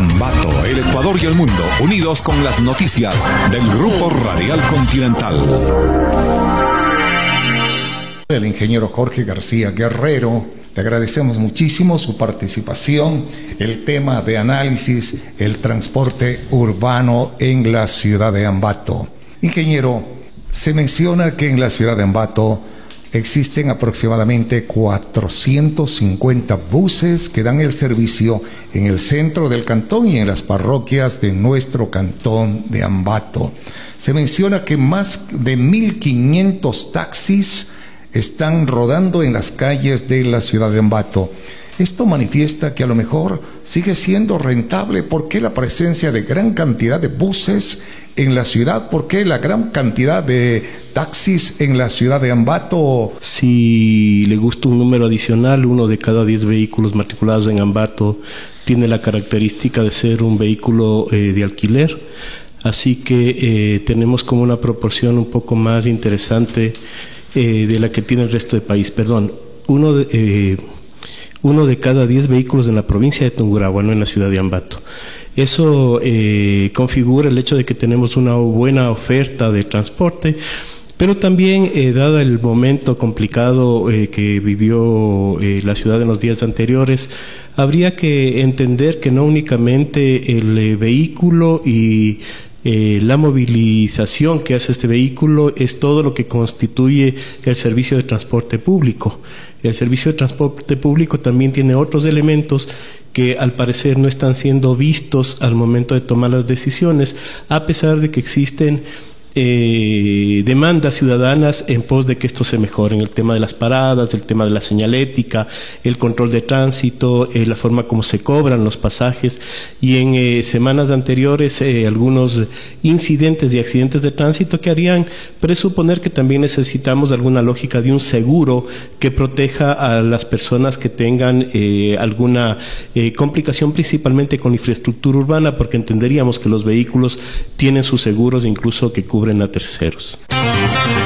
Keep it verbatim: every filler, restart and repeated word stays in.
Ambato, el Ecuador y el mundo, unidos con las noticias del Grupo Radial Continental. El ingeniero Jorge García Guerrero, le agradecemos muchísimo su participación, el tema de análisis, el transporte urbano en la ciudad de Ambato. Ingeniero, se menciona que en la ciudad de Ambato existen aproximadamente cuatrocientos cincuenta buses que dan el servicio en el centro del cantón y en las parroquias de nuestro cantón de Ambato. Se menciona que más de mil quinientos taxis están rodando en las calles de la ciudad de Ambato. Esto manifiesta que a lo mejor sigue siendo rentable. ¿Por qué la presencia de gran cantidad de buses en la ciudad? ¿Por qué la gran cantidad de taxis en la ciudad de Ambato? Si le gusta un número adicional, uno de cada diez vehículos matriculados en Ambato tiene la característica de ser un vehículo eh, de alquiler. Así que eh, tenemos como una proporción un poco más interesante eh, de la que tiene el resto del país. Perdón, uno de... Eh, uno de cada diez vehículos en la provincia de Tungurahua, no en la ciudad de Ambato. Eso eh, configura el hecho de que tenemos una buena oferta de transporte, pero también, eh, dado el momento complicado eh, que vivió eh, la ciudad en los días anteriores, habría que entender que no únicamente el eh, vehículo y Eh, la movilización que hace este vehículo es todo lo que constituye el servicio de transporte público. El servicio de transporte público también tiene otros elementos que al parecer no están siendo vistos al momento de tomar las decisiones, a pesar de que existen Eh, demandas ciudadanas en pos de que esto se mejore, en el tema de las paradas, el tema de la señalética, el control de tránsito, eh, la forma como se cobran los pasajes, y en eh, semanas anteriores eh, algunos incidentes y accidentes de tránsito que harían presuponer que también necesitamos alguna lógica de un seguro que proteja a las personas que tengan eh, alguna eh, complicación, principalmente con infraestructura urbana, porque entenderíamos que los vehículos tienen sus seguros incluso que cubren a terceros.